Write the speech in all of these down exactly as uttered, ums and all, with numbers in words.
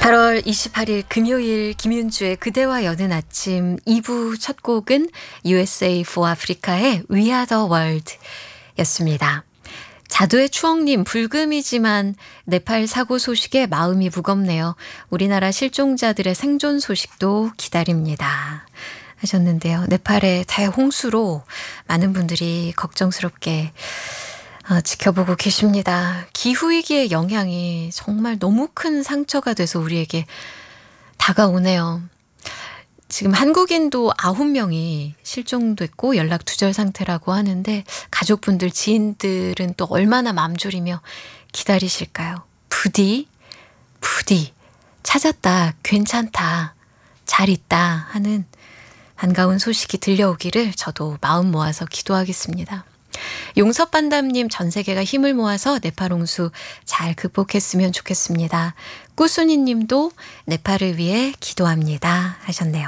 팔월 이십팔일 금요일 김윤주의 그대와 여는 아침 이 부 첫 곡은 유에스에이 for Africa의 We Are the World 였습니다. 자두의 추억님, 불금이지만 네팔 사고 소식에 마음이 무겁네요. 우리나라 실종자들의 생존 소식도 기다립니다. 하셨는데요. 네팔의 대홍수로 많은 분들이 걱정스럽게 어, 지켜보고 계십니다. 기후위기의 영향이 정말 너무 큰 상처가 돼서 우리에게 다가오네요. 지금 한국인도 아홉 명이 실종됐고 연락 두절 상태라고 하는데 가족분들, 지인들은 또 얼마나 맘 졸이며 기다리실까요? 부디, 부디 찾았다, 괜찮다, 잘 있다 하는 반가운 소식이 들려오기를 저도 마음 모아서 기도하겠습니다. 용섭반담님, 전 세계가 힘을 모아서 네팔 홍수 잘 극복했으면 좋겠습니다. 꾸순이님도 네팔을 위해 기도합니다 하셨네요.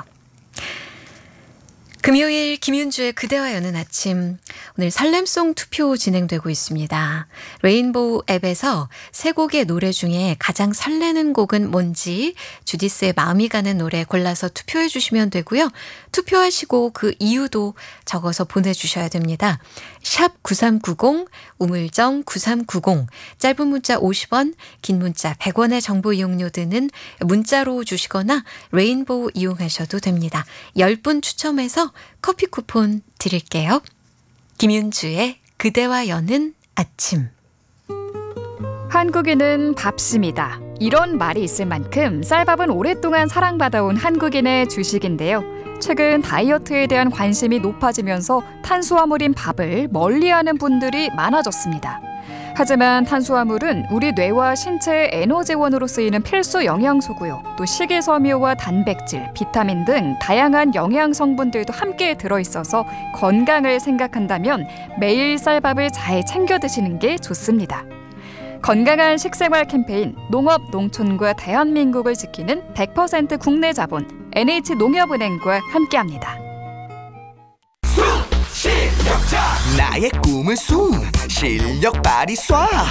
금요일 김윤주의 그대와 여는 아침, 오늘 설렘송 투표 진행되고 있습니다. 레인보우 앱에서 세 곡의 노래 중에 가장 설레는 곡은 뭔지 주디스의 마음이 가는 노래 골라서 투표해 주시면 되고요. 투표하시고 그 이유도 적어서 보내주셔야 됩니다. 샵 구삼구공, 우물정 구삼구공, 짧은 문자 오십 원, 긴 문자 백 원의 정보 이용료 드는 문자로 주시거나 레인보우 이용하셔도 됩니다. 열 분 추첨해서 커피 쿠폰 드릴게요. 김윤주의 그대와 여는 아침. 한국인은 밥심이다. 이런 말이 있을 만큼 쌀밥은 오랫동안 사랑받아온 한국인의 주식인데요. 최근 다이어트에 대한 관심이 높아지면서 탄수화물인 밥을 멀리하는 분들이 많아졌습니다. 하지만 탄수화물은 우리 뇌와 신체의 에너지원으로 쓰이는 필수 영양소고요. 또 식이섬유와 단백질, 비타민 등 다양한 영양 성분들도 함께 들어있어서 건강을 생각한다면 매일 쌀밥을 잘 챙겨 드시는 게 좋습니다. 건강한 식생활 캠페인 농업, 농촌과 대한민국을 지키는 백 퍼센트 국내 자본 엔에이치농협은행과 함께합니다. 실력자 나의 꿈은 숨 실력 발휘 쏴